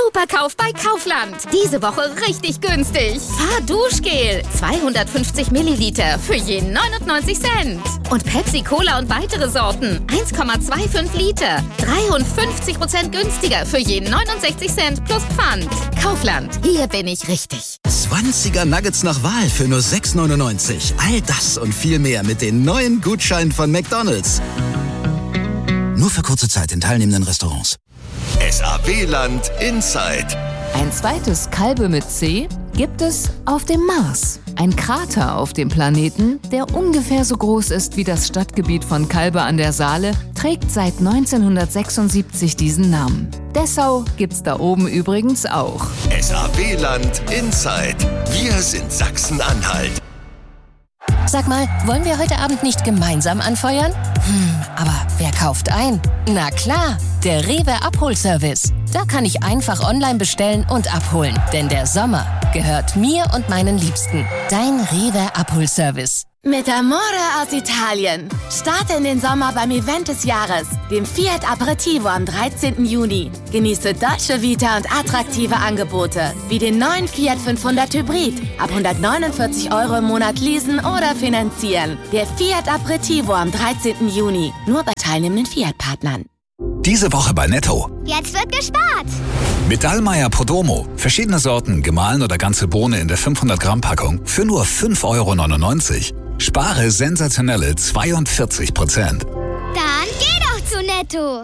Superkauf bei Kaufland. Diese Woche richtig günstig. Fahrduschgel 250 Milliliter für je 99 Cent. Und Pepsi Cola und weitere Sorten 1,25 Liter. 53% günstiger für je 69 Cent plus Pfand. Kaufland, hier bin ich richtig. 20er Nuggets nach Wahl für nur 6,99. All das und viel mehr mit den neuen Gutscheinen von McDonald's. Nur für kurze Zeit in teilnehmenden Restaurants. SAW-Land Inside. Ein zweites Kalbe mit C gibt es auf dem Mars. Ein Krater auf dem Planeten, der ungefähr so groß ist wie das Stadtgebiet von Kalbe an der Saale, trägt seit 1976 diesen Namen. Dessau gibt's da oben übrigens auch. SAW-Land Inside. Wir sind Sachsen-Anhalt. Sag mal, wollen wir heute Abend nicht gemeinsam anfeuern? Aber wer kauft ein? Na klar, der Rewe Abholservice. Da kann ich einfach online bestellen und abholen. Denn der Sommer gehört mir und meinen Liebsten. Dein Rewe Abholservice. Mit Amore aus Italien. Starte in den Sommer beim Event des Jahres, dem Fiat Aperitivo am 13. Juni. Genieße Dolce Vita und attraktive Angebote, wie den neuen Fiat 500 Hybrid. Ab 149 € im Monat leasen oder finanzieren. Der Fiat Aperitivo am 13. Juni. Nur bei teilnehmenden Fiat-Partnern. Diese Woche bei Netto. Jetzt wird gespart. Mit Dallmayr Podromo. Verschiedene Sorten, gemahlen oder ganze Bohne in der 500 Gramm Packung für nur 5,99 €. Spare sensationelle 42%. Dann geh doch zu Netto.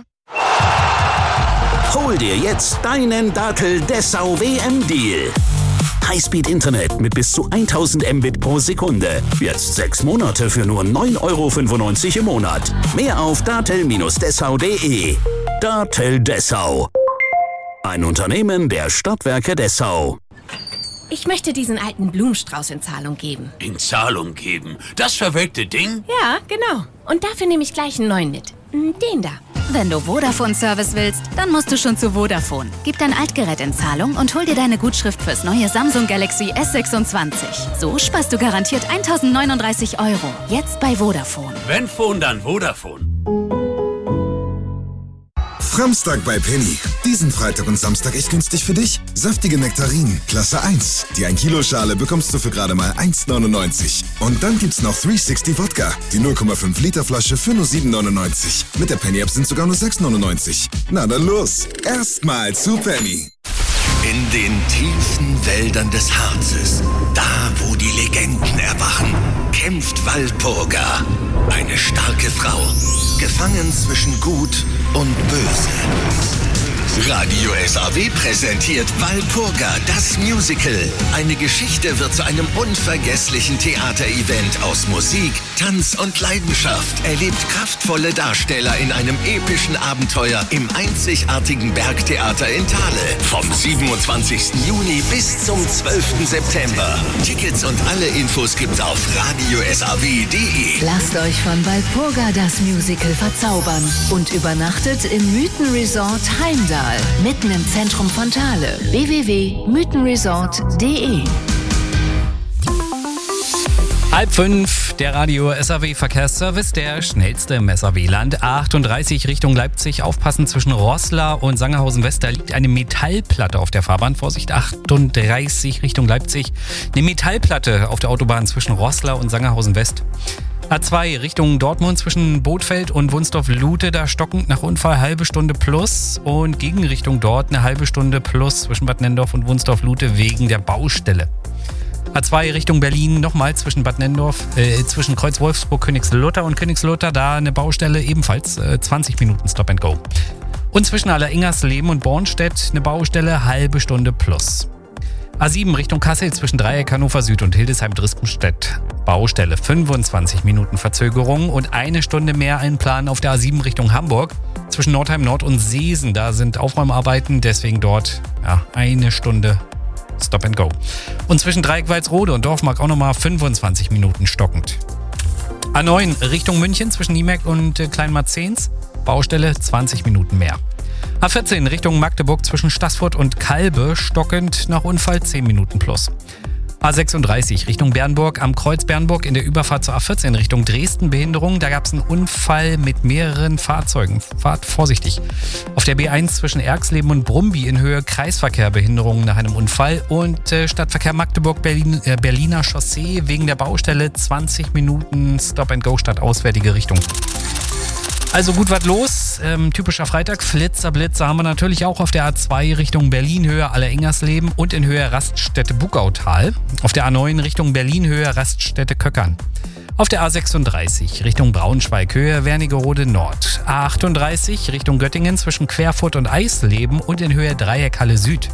Hol dir jetzt deinen Datel Dessau WM-Deal. Highspeed-Internet mit bis zu 1000 Mbit pro Sekunde. Jetzt 6 Monate für nur 9,95 € im Monat. Mehr auf datel-dessau.de. Datel Dessau. Ein Unternehmen der Stadtwerke Dessau. Ich möchte diesen alten Blumenstrauß in Zahlung geben. In Zahlung geben? Das verwelkte Ding? Ja, genau. Und dafür nehme ich gleich einen neuen mit. Den da. Wenn du Vodafone-Service willst, dann musst du schon zu Vodafone. Gib dein Altgerät in Zahlung und hol dir deine Gutschrift fürs neue Samsung Galaxy S26. So sparst du garantiert 1.039 €. Jetzt bei Vodafone. Wenn Phone, dann Vodafone. Framstag bei Penny. Diesen Freitag und Samstag echt günstig für dich. Saftige Nektarinen, Klasse 1. Die 1 Kilo Schale bekommst du für gerade mal 1,99. Und dann gibt's noch 360 Wodka. Die 0,5 Liter Flasche für nur 7,99. Mit der Penny-App sind sogar nur 6,99. Na dann los. Erstmal zu Penny. In den tiefen Wäldern des Harzes, da wo die Legenden erwachen, kämpft Walpurga. Eine starke Frau, gefangen zwischen Gut und Böse. Radio SAW präsentiert Walpurga, das Musical. Eine Geschichte wird zu einem unvergesslichen Theaterevent aus Musik, Tanz und Leidenschaft. Erlebt kraftvolle Darsteller in einem epischen Abenteuer im einzigartigen Bergtheater in Thale. Vom 27. Juni bis zum 12. September. Tickets und alle Infos gibt's auf radiosaw.de. Lasst euch von Walpurga das Musical verzaubern und übernachtet im Mythenresort Heimdall. Mitten im Zentrum von Thale. www.mythenresort.de. 4:30, der Radio SAW Verkehrsservice, der schnellste im SAW-Land. 38 Richtung Leipzig. Aufpassen, zwischen Roßla und Sangerhausen West. Da liegt eine Metallplatte auf der Fahrbahn. Vorsicht, 38 Richtung Leipzig. Eine Metallplatte auf der Autobahn zwischen Roßla und Sangerhausen West. A2 Richtung Dortmund zwischen Bothfeld und Wunsdorf-Lute, da stockend nach Unfall halbe Stunde plus und Gegenrichtung dort eine halbe Stunde plus zwischen Bad Nenndorf und Wunsdorf-Lute wegen der Baustelle. A2 Richtung Berlin nochmal zwischen Bad Nenndorf, zwischen Kreuz-Wolfsburg, Königslutter und Königslutter, da eine Baustelle, ebenfalls 20 Minuten Stop and Go. Und zwischen Alleringersleben und Bornstedt eine Baustelle, halbe Stunde plus. A7 Richtung Kassel zwischen Dreieck Hannover Süd und Hildesheim-Drispenstedt. Baustelle 25 Minuten Verzögerung und eine Stunde mehr Einplan auf der A7 Richtung Hamburg. Zwischen Nordheim Nord und Seesen, da sind Aufräumarbeiten, deswegen dort eine Stunde Stop and Go. Und zwischen Dreieck-Walsrode und Dorfmark auch nochmal 25 Minuten stockend. A9 Richtung München zwischen Niemerk und Kleinmarzens. Baustelle 20 Minuten mehr. A14 Richtung Magdeburg zwischen Staßfurt und Kalbe, stockend nach Unfall 10 Minuten plus. A36 Richtung Bernburg, am Kreuz Bernburg in der Überfahrt zur A14 Richtung Dresden Behinderung. Da gab es einen Unfall mit mehreren Fahrzeugen. Fahrt vorsichtig. Auf der B1 zwischen Erxleben und Brumby in Höhe Kreisverkehr Behinderung nach einem Unfall. Und Stadtverkehr Magdeburg-Berliner Chaussee wegen der Baustelle 20 Minuten Stop-and-Go statt auswärtige Richtung. Also gut was los. Typischer Freitag. Blitzer haben wir natürlich auch auf der A2 Richtung Berlin Höhe Aller-Ingersleben und in Höhe Raststätte Buckautal. Auf der A9 Richtung Berlin Höhe Raststätte Köckern. Auf der A36 Richtung Braunschweig Höhe Wernigerode Nord. A38 Richtung Göttingen zwischen Querfurt und Eisleben und in Höhe Dreieckhalle Süd.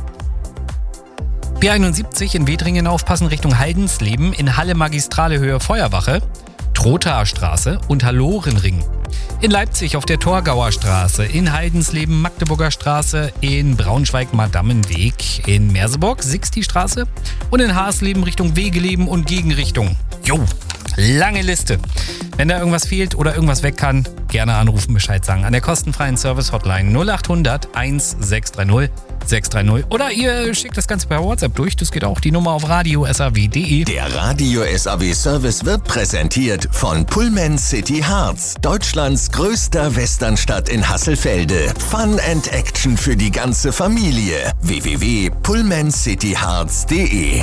B71 in Wedringen aufpassen Richtung Heidensleben, in Halle Magistrale Höhe Feuerwache, Trothaer Straße und Hallorenring. In Leipzig auf der Torgauer Straße, in Heidensleben Magdeburger Straße, in Braunschweig Madammenweg, in Merseburg Sixti Straße und in Haarsleben Richtung Wegeleben und Gegenrichtung. Jo, lange Liste. Wenn da irgendwas fehlt oder irgendwas weg kann, gerne anrufen, Bescheid sagen. An der kostenfreien Service-Hotline 0800 1630 630 oder ihr schickt das Ganze per WhatsApp durch. Das geht auch, die Nummer auf radio.saw.de. Der Radio SAW Service wird präsentiert von Pullman City Harz, Deutschlands größter Westernstadt in Hasselfelde. Fun and Action für die ganze Familie. www.pullmancityharz.de.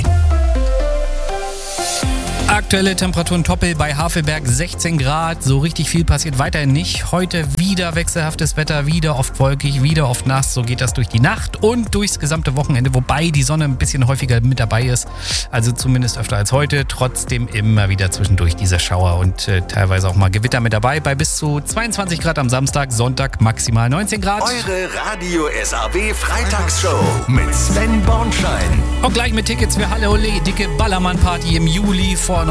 Aktuelle Temperaturen Toppel bei Havelberg 16 Grad. So richtig viel passiert weiterhin nicht. Heute wieder wechselhaftes Wetter, wieder oft wolkig, wieder oft nass. So geht das durch die Nacht und durchs gesamte Wochenende, wobei die Sonne ein bisschen häufiger mit dabei ist. Also zumindest öfter als heute. Trotzdem immer wieder zwischendurch diese Schauer und teilweise auch mal Gewitter mit dabei. Bei bis zu 22 Grad am Samstag, Sonntag maximal 19 Grad. Eure Radio SAW Freitagsshow mit Sven Bornschein. Und gleich mit Tickets für Halle Ole, dicke Ballermann-Party im Juli von